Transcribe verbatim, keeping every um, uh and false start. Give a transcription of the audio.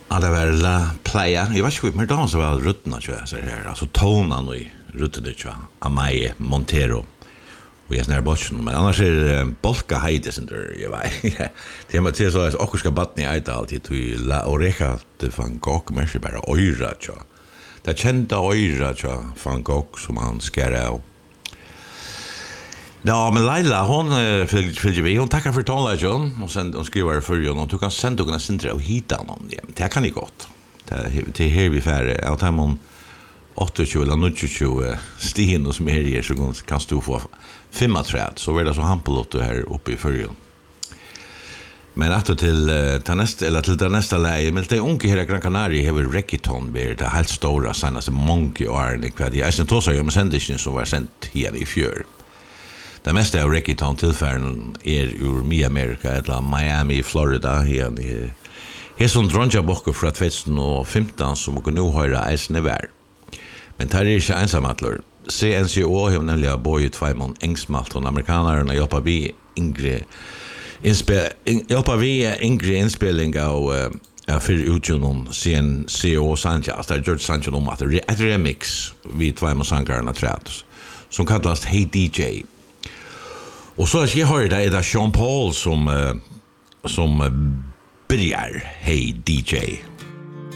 Ja, det var La Playa. Jag vet inte hur det så var ruttna tror jag så här. Alltså tonen i rutten det tror jag. Amai Montero. Och jag snär bort men annars är det Bolka Heide som där jag vet. Det är till så att också ska battna i allt alltid till La Oreja det fan Gogh men det bara öra tror jag. Det kända öra tror jag från Gogh som han skär av. Ja, men Laila, hon följer vi. Hon tackar för talet, John. Och sen hon skriver för John. Och du kan sända och centra och hitta honom. Det kan ni gott. Det är här vi färre. Jag tar man åttiotjugo eller nittiotjugo stigen som är här så kan du få femma träd. Så är det så hampelotto här uppe i förrjön. Men att till till nästa eller till det nästa läge, men det unge här i Gran Canaria har reggaeton varit det helt stora senaste monkey år i kvad. Jag sen då så jag men sändningen som var sänt här i fjör. Det mesta av reggaeton tillfärden är ur Miami-Amerika eller Miami, Florida här. Här som dronja bockar från tjugohundrafemton som man nu höra eisne vär. Men det är inte ensamattlor. C N C O har nämligen bojit två engsmalt och amerikanerna hjälper vi yngre inspel hjälper vi yngre inspelning av ja, för utgivningen C N C O Sanchez, där George Sanchez om att det är remix vid två sångarna träds som kallas Hey D J. Och så jag hör det är Sean Paul som som börjar Hey D J.